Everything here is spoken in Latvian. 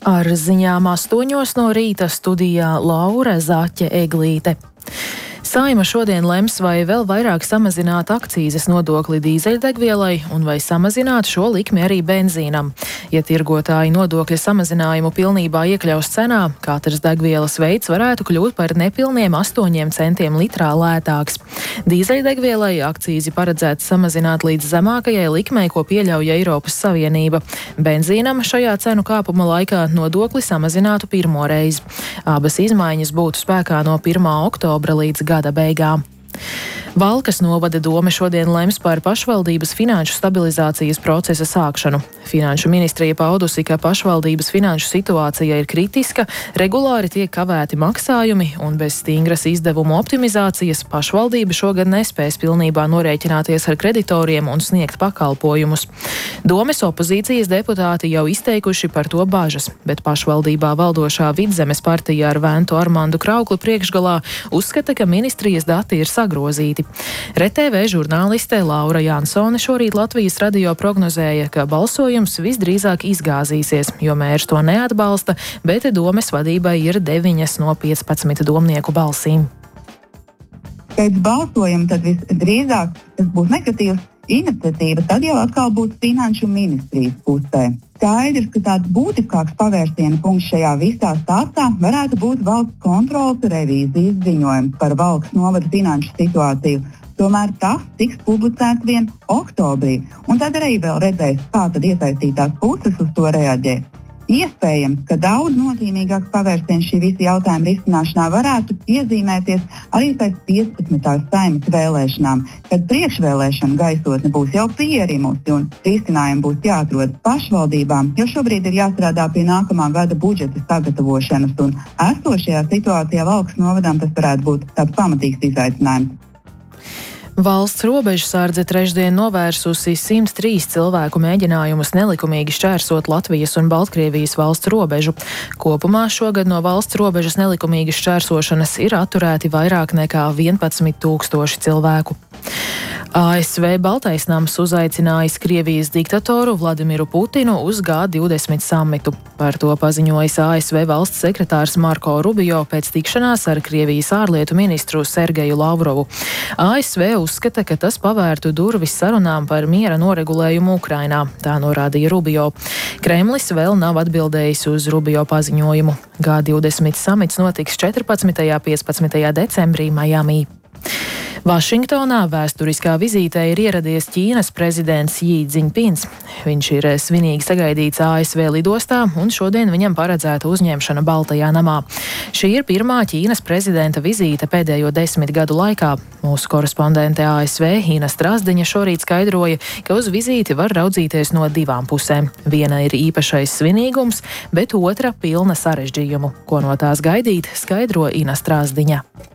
Ar ziņām 8 no rīta studijā Laura Zaķe-Eglīte. Saeima šodien lems, vai vēl vairāk samazināt akcīzes nodokli dīzeļdegvielai un vai samazināt šo likmi arī benzīnam. Ja tirgotāji nodokļa samazinājumu pilnībā iekļaus cenā, katrs degvielas veids varētu kļūt par nepilniem 8 centiem litrā lētāks. Dīzeļdegvielai akcīzi paredzēts samazināt līdz zemākajai likmei, ko pieļauj Eiropas Savienība. Benzīnam šajā cenu kāpuma laikā nodokli samazinātu pirmo reizi. Abas izmaiņas būtu spēkā no 1. oktobra līdz gada beigām. Valkas novada dome šodien lems par pašvaldības finanšu stabilizācijas procesa sākšanu. Finanšu ministrija paudusi, ka pašvaldības finanšu situācija ir kritiska, regulāri tiek kavēti maksājumi un bez stingras izdevumu optimizācijas pašvaldība šogad nespēs pilnībā norēķināties ar kreditoriem un sniegt pakalpojumus. Domes opozīcijas deputāti jau izteikuši par to bažas, bet pašvaldībā valdošā Vidzemes partija ar Ventu Armandu Kraukli priekšgalā uzskata, ka ministrijas dati ir sagrozīti. RTV žurnāliste Laura Jansone šorīt Latvijas radio prognozēja, ka balsojums visdrīzāk izgāzīsies, jo mērs to neatbalsta, bet domes vadībai ir 9 no 15 domnieku balsīm. Pēc balsojuma tad visdrīzāk tas būs negatīvs iniciatīva, tad jau atkal būs finanšu ministrijas pusē. Skaidrs, ka tāds būtiskāks pavērsiena punkts šajā visā stāstā varētu būt valsts kontroles revīzijas ziņojums par Valkas novada finanšu situāciju. Tomēr tas tiks publicēts vien oktobrī, un tad arī vēl redzēs, kā tad iesaistītās puses uz to reaģē. Iespējams, ka daudz nozīmīgāks pavērsiens šī visa jautājuma risināšanā varētu iezīmēties arī pēc 15. Saeimas vēlēšanām, kad priekšvēlēšana gaisotne būs jau pierimusi un risinājumi būs jāatrod pašvaldībām, jo šobrīd ir jāstrādā pie nākamā gada budžeta sagatavošanas, un esošajā situācijā Valkas novadām tas varētu būt tāds pamatīgs izaicinājums. Valsts robežsardze trešdien novērsusi 103 cilvēku mēģinājumus nelikumīgi šķērsot Latvijas un Baltkrievijas valsts robežu. Kopumā šogad no valsts robežas nelikumīgas šķērsošanas ir atturēti vairāk nekā 11 000 cilvēku. ASV Baltais nams uzaicinājis Krievijas diktatoru Vladimiru Putinu uz G20 samitu. Par to paziņojis ASV valsts sekretārs Marko Rubio pēc tikšanās ar Krievijas ārlietu ministru Sergeju Lavrovu. ASV uzskata, ka tas pavērtu durvis sarunām par miera noregulējumu Ukrainā, tā norādīja Rubio. Kremlis vēl nav atbildējis uz Rubio paziņojumu. G20 samits notiks 14. un 15. decembrī Majamī. Vašingtonā vēsturiskā vizītē ir ieradies Ķīnas prezidents Xi Jinpings. Viņš ir svinīgi sagaidīts ASV lidostā un šodien viņam paredzēta uzņemšana Baltajā namā. Šī ir pirmā Ķīnas prezidenta vizīte pēdējo 10 gadu laikā. Mūsu korespondente ASV Ina Strasdiņa šorīt skaidroja, ka uz vizīti var raudzīties no 2 pusēm. Viena ir īpašais svinīgums, bet otra pilna sarežģījumu. Ko no tās gaidīt, skaidro Ina Strasdiņa.